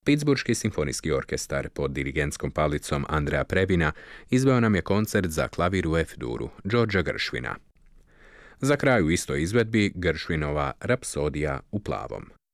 Pittsburghski simfonijski orkestar pod dirigentskom palicom Andreja Previna izveo nam je koncert za klavir u F-duru Georgea Gershwina. Za kraj u istoj izvedbi Gershwinova Rapsodija u plavom.